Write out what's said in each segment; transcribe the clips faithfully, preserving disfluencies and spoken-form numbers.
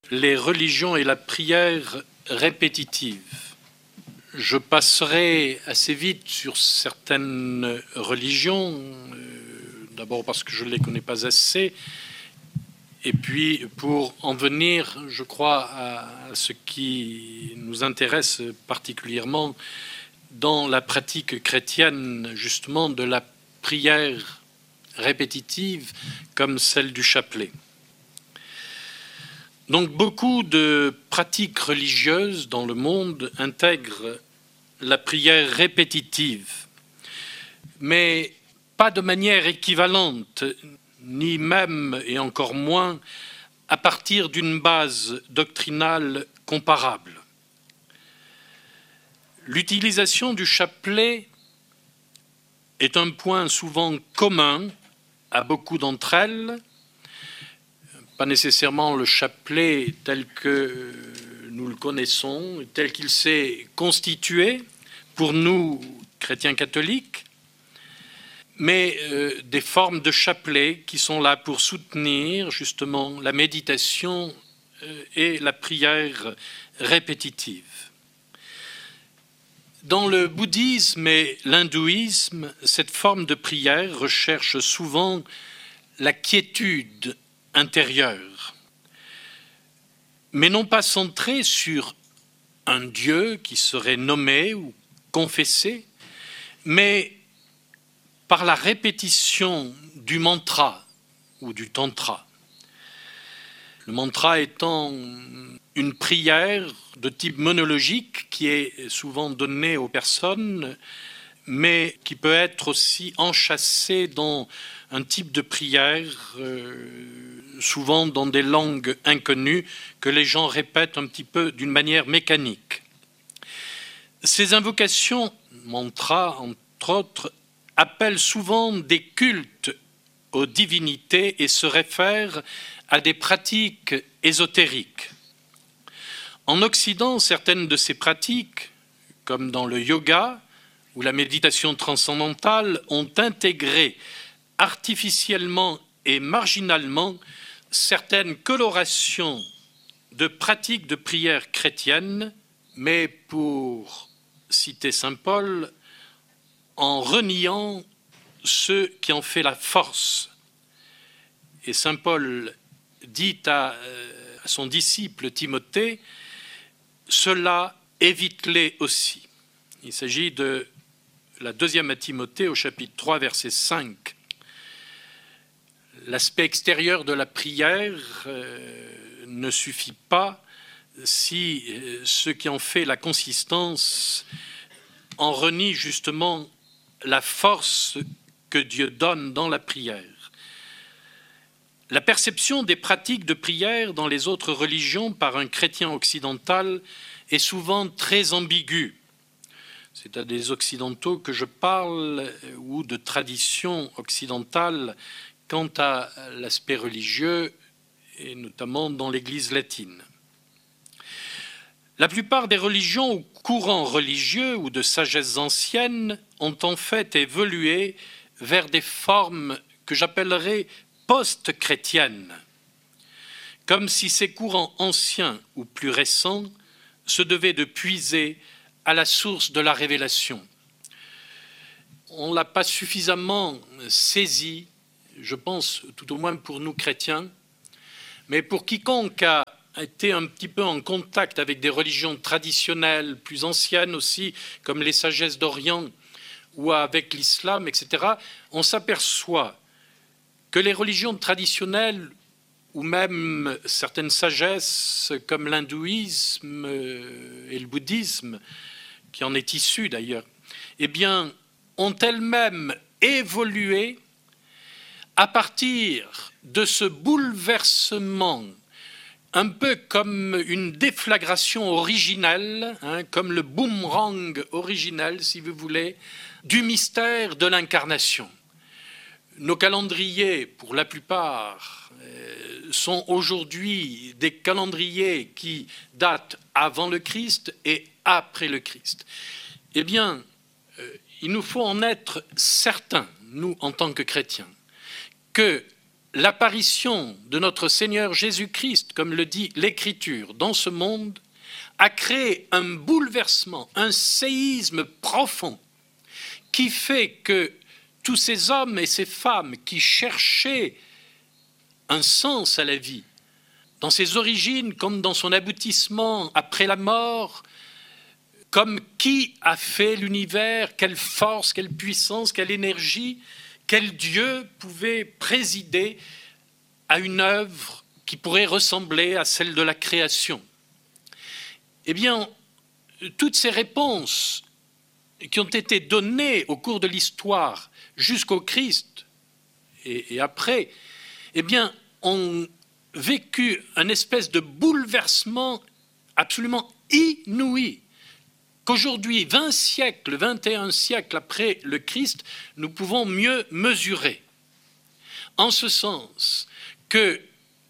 les religions et la prière répétitive. Je passerai assez vite sur certaines religions, euh, d'abord parce que je ne les connais pas assez, et puis pour en venir, je crois, à ce qui nous intéresse particulièrement dans la pratique chrétienne, justement, de la prière répétitive comme celle du chapelet. Donc beaucoup de pratiques religieuses dans le monde intègrent la prière répétitive, mais pas de manière équivalente, ni même, et encore moins, à partir d'une base doctrinale comparable. L'utilisation du chapelet est un point souvent commun à beaucoup d'entre elles, pas nécessairement le chapelet tel que nous le connaissons, tel qu'il s'est constitué pour nous, chrétiens catholiques, mais euh, des formes de chapelet qui sont là pour soutenir justement la méditation euh, et la prière répétitive. Dans le bouddhisme et l'hindouisme, cette forme de prière recherche souvent la quiétude intérieure, mais non pas centrée sur un Dieu qui serait nommé ou confessé, mais par la répétition du mantra ou du tantra. Le mantra étant une prière de type monologique qui est souvent donnée aux personnes, mais qui peut être aussi enchâssée dans un type de prière, euh, souvent dans des langues inconnues, que les gens répètent un petit peu d'une manière mécanique. Ces invocations, mantras entre autres, appellent souvent des cultes aux divinités et se réfèrent à des pratiques ésotériques. En Occident, certaines de ces pratiques, comme dans le yoga ou la méditation transcendantale, ont intégré artificiellement et marginalement certaines colorations de pratiques de prière chrétienne, mais pour citer saint Paul, en reniant ce qui en fait la force. Et saint Paul dit à, à son disciple Timothée, cela évite-les aussi. Il s'agit de la deuxième à Timothée au chapitre trois, verset cinq. L'aspect extérieur de la prière euh, ne suffit pas si euh, ce qui en fait la consistance en renie justement la force que Dieu donne dans la prière. La perception des pratiques de prière dans les autres religions par un chrétien occidental est souvent très ambiguë. C'est à des occidentaux que je parle ou de tradition occidentale quant à l'aspect religieux et notamment dans l'Église latine. La plupart des religions ou courants religieux ou de sagesse ancienne ont en fait évolué vers des formes que j'appellerais post-chrétiennes, comme si ces courants anciens ou plus récents se devaient de puiser à la source de la révélation. On ne l'a pas suffisamment saisi, je pense, tout au moins pour nous chrétiens, mais pour quiconque a été un petit peu en contact avec des religions traditionnelles, plus anciennes aussi, comme les sagesses d'Orient ou avec l'islam, et cetera, on s'aperçoit que les religions traditionnelles ou même certaines sagesses comme l'hindouisme et le bouddhisme, qui en est issu d'ailleurs, eh bien, ont elles-mêmes évolué à partir de ce bouleversement, un peu comme une déflagration originelle, hein, comme le boomerang originel, si vous voulez, du mystère de l'incarnation. Nos calendriers, pour la plupart, euh, sont aujourd'hui des calendriers qui datent avant le Christ et après le Christ. Eh bien, euh, il nous faut en être certains, nous, en tant que chrétiens, que l'apparition de notre Seigneur Jésus-Christ, comme le dit l'Écriture, dans ce monde, a créé un bouleversement, un séisme profond, qui fait que tous ces hommes et ces femmes qui cherchaient un sens à la vie, dans ses origines comme dans son aboutissement après la mort, comme qui a fait l'univers, quelle force, quelle puissance, quelle énergie, quel Dieu pouvait présider à une œuvre qui pourrait ressembler à celle de la création. Eh bien, toutes ces réponses qui ont été données au cours de l'histoire jusqu'au Christ et, et après, eh bien, ont vécu un espèce de bouleversement absolument inouï, qu'aujourd'hui, vingt siècles, vingt et un siècles après le Christ, nous pouvons mieux mesurer. En ce sens que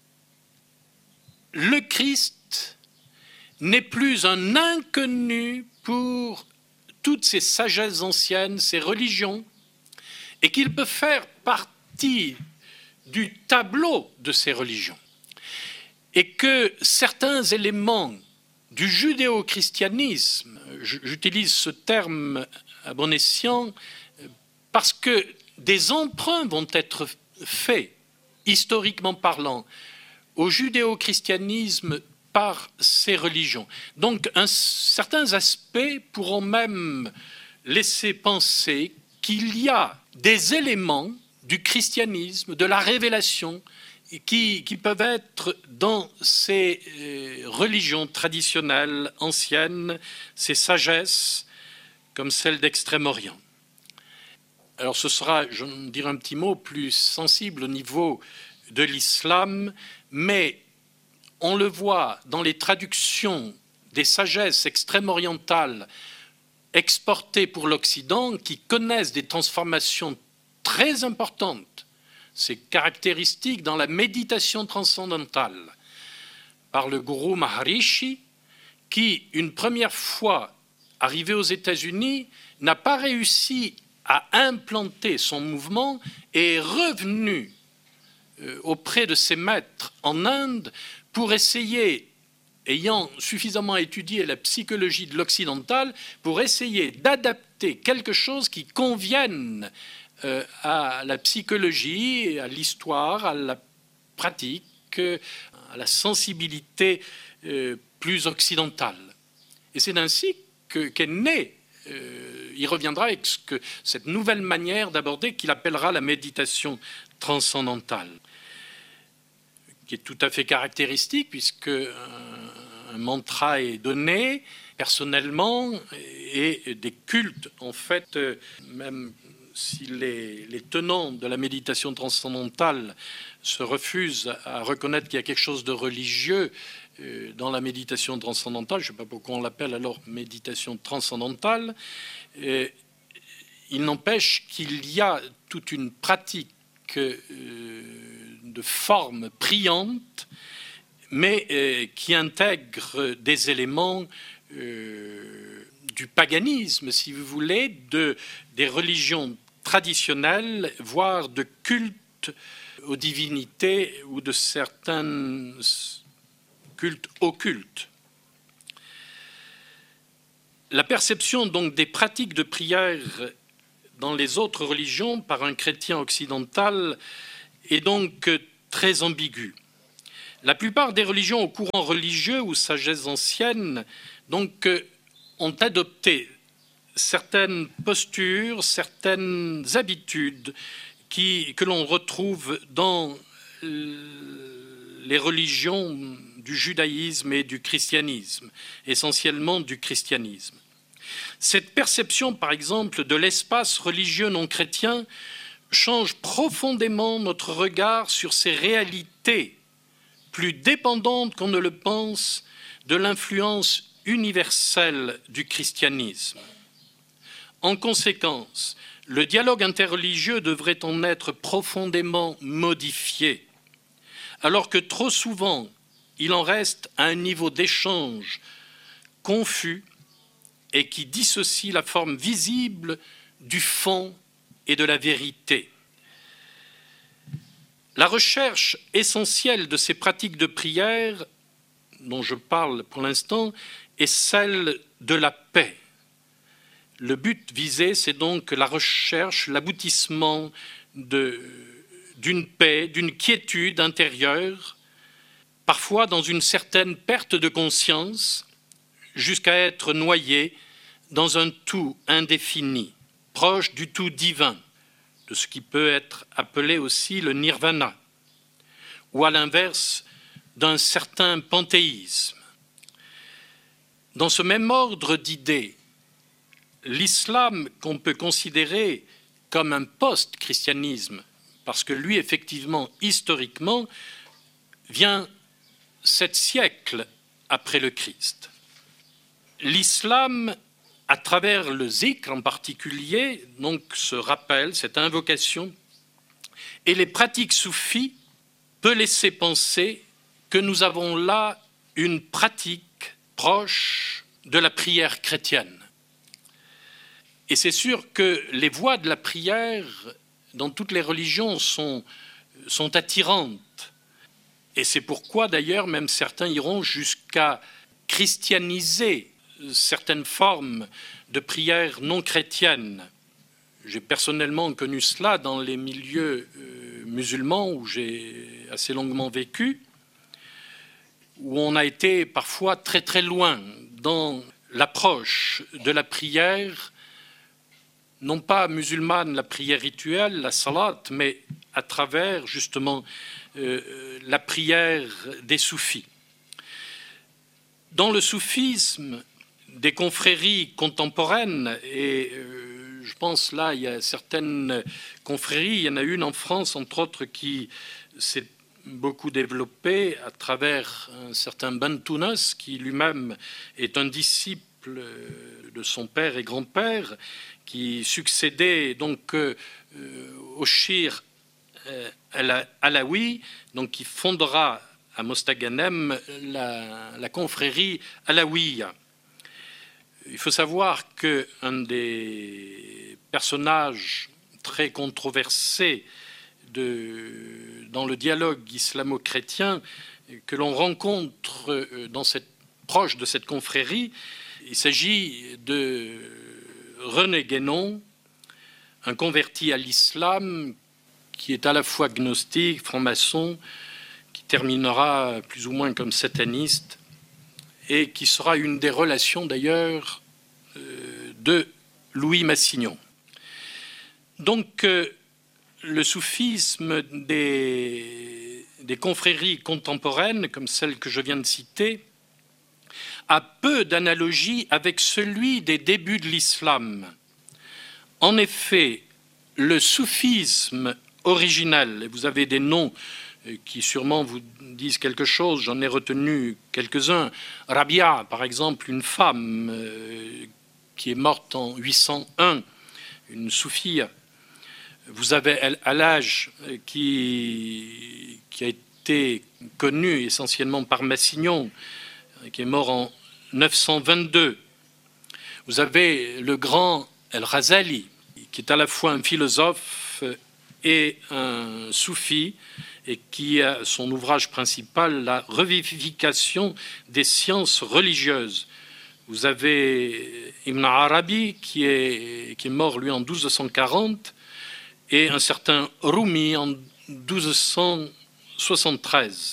le Christ n'est plus un inconnu pour toutes ces sagesses anciennes, ces religions, et qu'il peut faire partie du tableau de ces religions. Et que certains éléments du judéo-christianisme, j'utilise ce terme à bon escient, parce que des emprunts vont être faits, historiquement parlant, au judéo-christianisme par ces religions. Donc, un, certains aspects pourront même laisser penser qu'il y a des éléments du christianisme, de la révélation, qui, qui peuvent être dans ces euh, religions traditionnelles, anciennes, ces sagesses, comme celle d'Extrême-Orient. Alors ce sera, je vais dire un petit mot, plus sensible au niveau de l'islam, mais on le voit dans les traductions des sagesses extrême-orientales exportées pour l'Occident, qui connaissent des transformations très importantes. C'est caractéristique dans la méditation transcendantale par le gourou Maharishi, qui, une première fois arrivé aux États-Unis, n'a pas réussi à implanter son mouvement et est revenu auprès de ses maîtres en Inde pour essayer, ayant suffisamment étudié la psychologie de l'occidental, pour essayer d'adapter quelque chose qui convienne euh, à la psychologie, à l'histoire, à la pratique, à la sensibilité euh, plus occidentale. Et c'est ainsi que, qu'est née, euh, il reviendra avec ce que, cette nouvelle manière d'aborder qu'il appellera la méditation transcendantale, qui est tout à fait caractéristique, puisque un, un mantra est donné personnellement, et des cultes, en fait, même si les, les tenants de la méditation transcendantale se refusent à reconnaître qu'il y a quelque chose de religieux euh, dans la méditation transcendantale, je ne sais pas pourquoi on l'appelle alors méditation transcendantale, euh, il n'empêche qu'il y a toute une pratique euh, de forme priante, mais euh, qui intègre des éléments euh, du paganisme, si vous voulez, de, des religions traditionnelles, voire de culte aux divinités ou de certains cultes occultes. La perception donc des pratiques de prière dans les autres religions par un chrétien occidental est donc très ambiguë. La plupart des religions au courant religieux ou sagesses anciennes donc, ont adopté certaines postures, certaines habitudes qui, que l'on retrouve dans les religions du judaïsme et du christianisme, essentiellement du christianisme. Cette perception, par exemple, de l'espace religieux non chrétien change profondément notre regard sur ces réalités plus dépendantes qu'on ne le pense de l'influence universelle du christianisme. En conséquence, le dialogue interreligieux devrait en être profondément modifié, alors que trop souvent, il en reste à un niveau d'échange confus et qui dissocie la forme visible du fond et de la vérité. La recherche essentielle de ces pratiques de prière, dont je parle pour l'instant, est celle de la paix. Le but visé, c'est donc la recherche, l'aboutissement de, d'une paix, d'une quiétude intérieure, parfois dans une certaine perte de conscience, jusqu'à être noyé dans un tout indéfini, proche du tout divin, de ce qui peut être appelé aussi le nirvana, ou à l'inverse d'un certain panthéisme. Dans ce même ordre d'idées, l'islam qu'on peut considérer comme un post-christianisme, parce que lui, effectivement, historiquement, vient sept siècles après le Christ. L'islam, à travers le zikr en particulier, donc ce rappel, cette invocation, et les pratiques soufis, peut laisser penser que nous avons là une pratique proche de la prière chrétienne. Et c'est sûr que les voies de la prière dans toutes les religions sont, sont attirantes. Et c'est pourquoi d'ailleurs même certains iront jusqu'à christianiser certaines formes de prière non chrétiennes. J'ai personnellement connu cela dans les milieux euh, musulmans où j'ai assez longuement vécu, où on a été parfois très très loin dans l'approche de la prière, non pas musulmane, la prière rituelle, la salat, mais à travers justement euh, la prière des soufis. Dans le soufisme, des confréries contemporaines, et euh, je pense là, il y a certaines confréries, il y en a une en France, entre autres, qui s'est beaucoup développée à travers un certain Bentounas, qui lui-même est un disciple de son père et grand-père, qui succédait donc euh, au Shir euh, Alaoui, donc qui fondera à Mostaganem la, la confrérie Alaouia. Il faut savoir qu'un des personnages très controversés de, dans le dialogue islamo-chrétien que l'on rencontre dans cette, proche de cette confrérie, il s'agit de René Guénon, un converti à l'islam qui est à la fois gnostique, franc-maçon, qui terminera plus ou moins comme sataniste, et qui sera une des relations d'ailleurs euh, de Louis Massignon. Donc euh, le soufisme des, des confréries contemporaines, comme celle que je viens de citer, a peu d'analogie avec celui des débuts de l'islam. En effet, le soufisme originel, et vous avez des noms qui sûrement vous disent quelque chose, j'en ai retenu quelques-uns. Rabia, par exemple, une femme euh, qui est morte en huit cent un, une soufie. Vous avez Al-Hallaj qui, qui a été connu essentiellement par Massignon, qui est mort en neuf cent vingt-deux. Vous avez le grand El-Razali, qui est à la fois un philosophe et un soufi, et qui a son ouvrage principal, la revivification des sciences religieuses. Vous avez Ibn Arabi, qui est, qui est mort, lui, en douze cent quarante, et un certain Rumi en douze cent soixante-treize.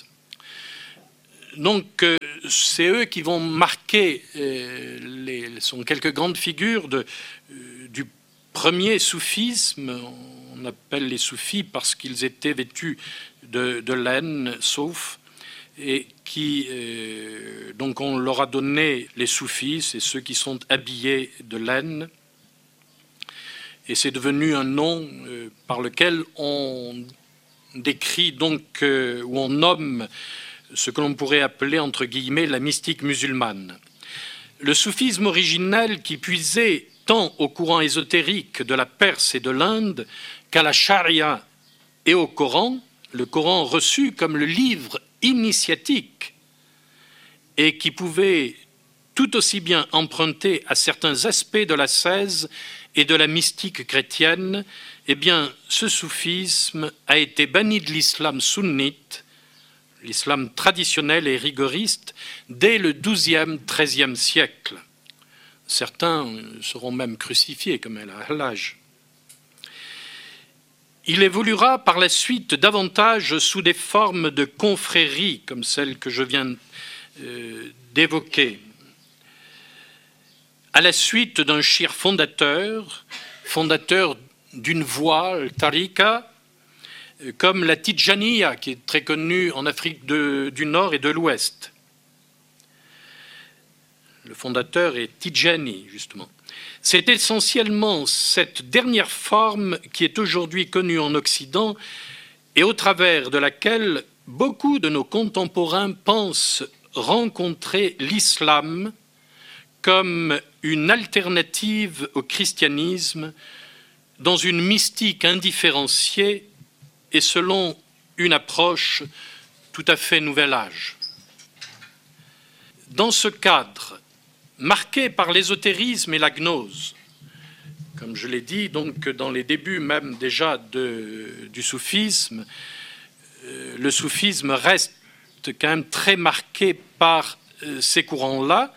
Donc, euh, c'est eux qui vont marquer, euh, les, sont quelques grandes figures de, euh, du premier soufisme. On appelle les soufis parce qu'ils étaient vêtus de, de laine, sauf, et qui, euh, donc on leur a donné les soufis, c'est ceux qui sont habillés de laine, et c'est devenu un nom euh, par lequel on décrit donc, euh, ou on nomme ce que l'on pourrait appeler, entre guillemets, la mystique musulmane. Le soufisme originel qui puisait tant au courant ésotérique de la Perse et de l'Inde qu'à la charia et au Coran, le Coran reçu comme le livre initiatique et qui pouvait tout aussi bien emprunter à certains aspects de l'ascèse et de la mystique chrétienne eh bien, ce soufisme a été banni de l'islam sunnite, l'islam traditionnel et rigoriste, dès le douzième, treizième siècle. Certains seront même crucifiés comme à l'âge. Il évoluera par la suite davantage sous des formes de confréries, comme celle que je viens euh, d'évoquer. À la suite d'un shir fondateur, fondateur d'une voie, le tariqa, comme la Tidjaniya, qui est très connue en Afrique de, du Nord et de l'Ouest. Le fondateur est Tidjani, justement. C'est essentiellement cette dernière forme qui est aujourd'hui connue en Occident et au travers de laquelle beaucoup de nos contemporains pensent rencontrer l'islam comme une alternative au christianisme dans une mystique indifférenciée et selon une approche tout à fait nouvel âge. Dans ce cadre, marqué par l'ésotérisme et la gnose, comme je l'ai dit, donc dans les débuts même déjà de, du soufisme, euh, le soufisme reste quand même très marqué par euh, ces courants-là,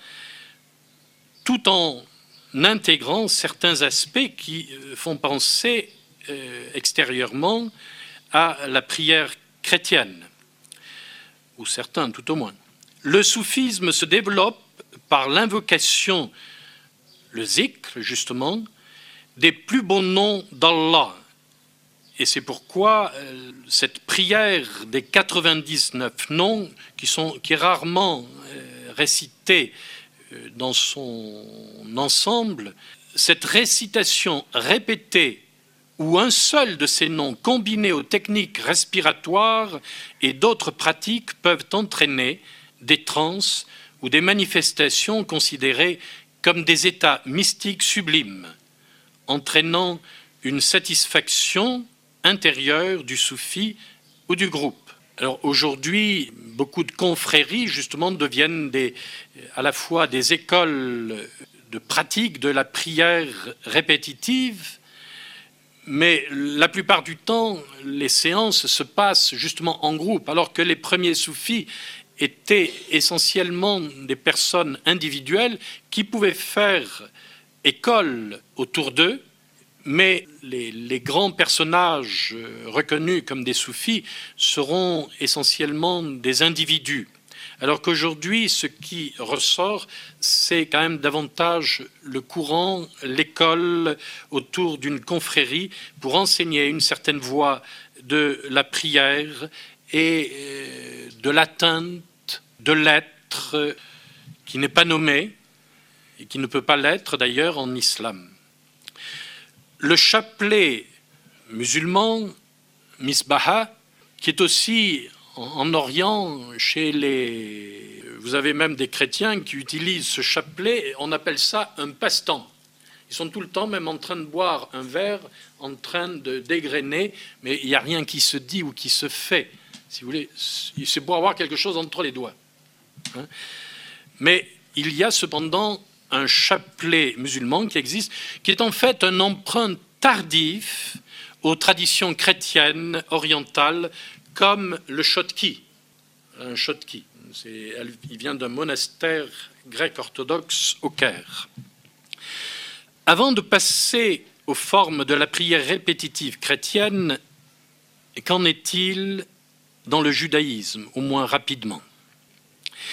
tout en intégrant certains aspects qui euh, font penser euh, extérieurement à la prière chrétienne, ou certains tout au moins. Le soufisme se développe par l'invocation, le zikr justement, des plus beaux noms d'Allah. Et c'est pourquoi euh, cette prière des quatre-vingt-dix-neuf noms, qui, sont, qui est rarement euh, récitée euh, dans son ensemble, cette récitation répétée où un seul de ces noms combinés aux techniques respiratoires et d'autres pratiques peuvent entraîner des transes ou des manifestations considérées comme des états mystiques sublimes, entraînant une satisfaction intérieure du soufi ou du groupe. Alors aujourd'hui, beaucoup de confréries justement deviennent des, à la fois des écoles de pratique de la prière répétitive, mais la plupart du temps, les séances se passent justement en groupe, alors que les premiers soufis étaient essentiellement des personnes individuelles qui pouvaient faire école autour d'eux, mais les, les grands personnages reconnus comme des soufis seront essentiellement des individus. Alors qu'aujourd'hui, ce qui ressort, c'est quand même davantage le courant, l'école autour d'une confrérie pour enseigner une certaine voie de la prière et de l'atteinte de l'être qui n'est pas nommé et qui ne peut pas l'être d'ailleurs en islam. Le chapelet musulman, misbaha, qui est aussi en Orient, chez les... vous avez même des chrétiens qui utilisent ce chapelet, on appelle ça un passe-temps. Ils sont tout le temps même en train de boire un verre, en train de dégrainer, mais il n'y a rien qui se dit ou qui se fait. Si vous voulez, c'est pour avoir quelque chose entre les doigts. Hein. Mais il y a cependant un chapelet musulman qui existe, qui est en fait un emprunt tardif aux traditions chrétiennes orientales, comme le Chotki. Un Chotki, il vient d'un monastère grec orthodoxe au Caire. Avant de passer aux formes de la prière répétitive chrétienne, qu'en est-il dans le judaïsme, au moins rapidement?